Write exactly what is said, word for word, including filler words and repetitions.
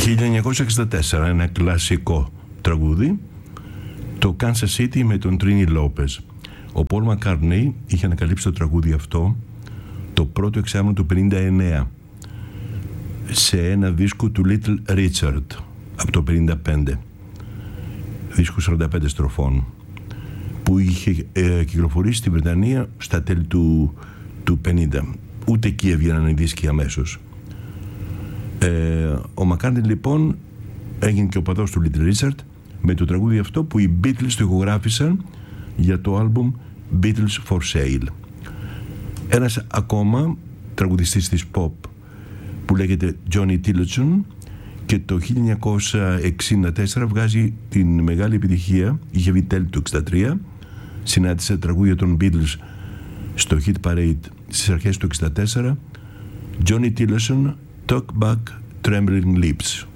χίλια εννιακόσια εξήντα τέσσερα, ένα κλασικό τραγούδι, το Kansas City με τον Τρίνι Λόπες. Ο Πολ Μακκάρτνεϊ είχε ανακαλύψει το τραγούδι αυτό το πρώτο εξάμηνο του πενήντα εννέα σε ένα δίσκο του Little Richard από το πενήντα πέντε, δίσκο σαράντα πέντε στροφών, που είχε ε, κυκλοφορήσει στη Βρετανία στα τέλη του, του πενήντα. Ούτε εκεί έβγαιναν οι δίσκοι αμέσως. Ε, ο Μακκάρτνεϊ λοιπόν έγινε και ο παδός του Little Richard με το τραγούδι αυτό που οι Beatles το ηχογράφησαν για το άλμπουμ Beatles for Sale. Ένας ακόμα τραγουδιστής της pop που λέγεται Johnny Tillotson και το χίλια εννιακόσια εξήντα τέσσερα βγάζει την μεγάλη επιτυχία, είχε βγει τέλη του εξήντα τρία, συνάντησε τραγούδια των Beatles στο Hit Parade στις αρχές του εξήντα τέσσερα, Johnny Tillotson, Talk Back Trembling Lips.